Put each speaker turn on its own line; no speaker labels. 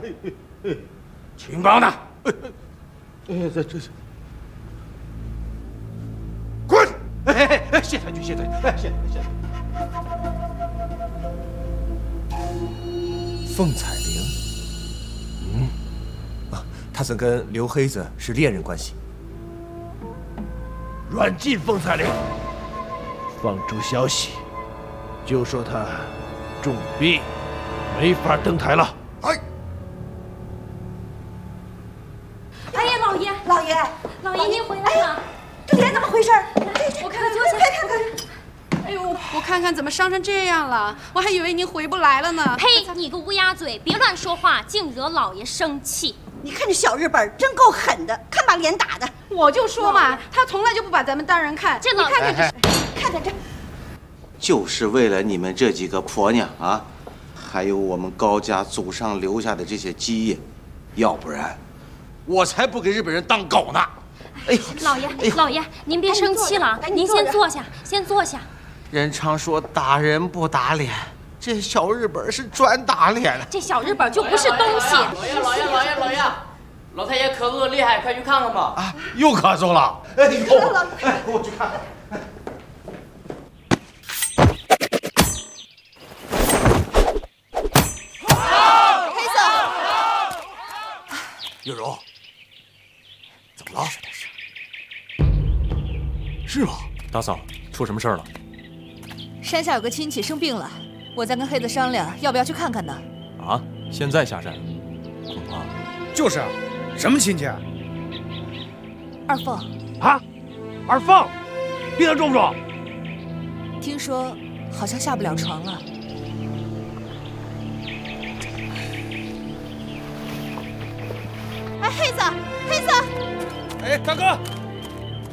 情报呢？
这
滚！谢太君，谢太君，谢。
凤彩玲，他曾跟刘黑子是恋人关系。
软禁凤彩玲，放出消息，就说他重病，没法登台了。
哎
呀，老爷，您回来了。
这脸怎么回事？
我看看，
快看看。
哎呦，我看看怎么伤成这样了，我还以为您回不来了呢。
呸！你个乌鸦嘴，别乱说话，竟惹老爷生气。
你看这小日本真够狠的，看把脸打的。
我就说嘛，他从来就不把咱们当人看。
这老
你看看这，
看看这，
就是为了你们这几个婆娘啊，还有我们高家祖上留下的这些基业，要不然我才不给日本人当狗呢。
哎，老爷，您别生气了，您先坐下。
人常说打人不打脸，这小日本是专打脸了。
这小日本就不是东西。
老爷，老太爷咳嗽的厉害，快去看看吧。
啊，又咳嗽了。哎呦，我去看看。
黑色。
月柔，怎么了？是吗？
大嫂，出什么事儿了？
山下有个亲戚生病了，我在跟黑子商量要不要去看看呢。
啊，现在下山？恐怕
就是啊，什么亲戚？
二凤。
啊，二凤，病得重不重？
听说好像下不了床了。
哎，黑子。
哎，大哥。